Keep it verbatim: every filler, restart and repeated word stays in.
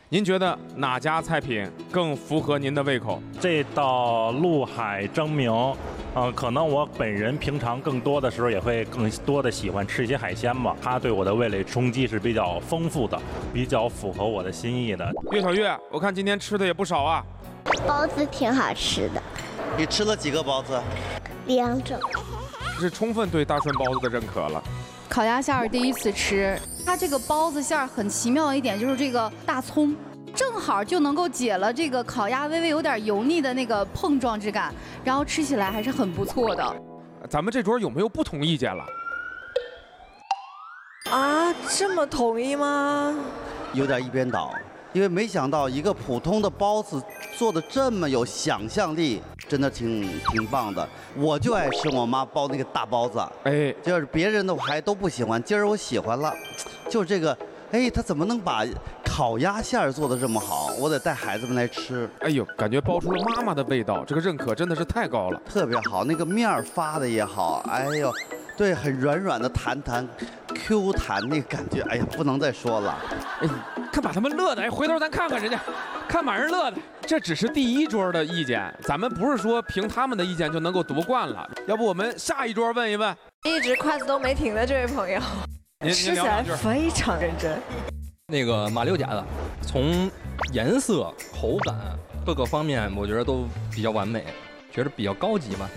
您觉得哪家菜品更符合您的胃口？ 这道陆海蒸明，呃，可能我本人平常更多的时候也会更多的喜欢吃一些海鲜吧，它对我的味蕾冲击是比较丰富的，比较符合我的心意的。 岳小月，我看今天吃的也不少啊。 包子挺好吃的。 你吃了几个包子？ 两种。 是充分对大顺包子的认可了。 烤鸭馅儿第一次吃，它这个包子馅儿很奇妙的一点就是这个大葱，正好就能够解了这个烤鸭微微有点油腻的那个碰撞之感，然后吃起来还是很不错的。 咱们这桌有没有不同意见了？ 啊，这么统一吗？ 有点一边倒，因为没想到一个普通的包子做的这么有想象力，真的挺挺棒的。我就爱吃我妈包那个大包子， 哎， 就是别人的我还都不喜欢，今儿我喜欢了，就这个，哎，他怎么能把烤鸭馅儿做的这么好？我得带孩子们来吃。 哎呦，感觉包出了妈妈的味道，这个认可真的是太高了， 特别好。那个面儿发的也好，哎呦，对，很软软的，弹弹 Q 弹那个感觉，哎呀，不能再说了。 哎，看把他们乐的，哎，回头咱看看人家，看把人乐的。这只是第一桌的意见，咱们不是说凭他们的意见就能够夺冠了。要不我们下一桌问一问， 一直筷子都没停的这位朋友， 您吃起来非常认真。 那个马六甲的，从颜色、口感各个方面，我觉得都比较完美，觉得比较高级吧。